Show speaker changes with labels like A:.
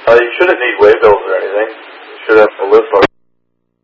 A: You shouldn't need waybills or anything. You should have a list on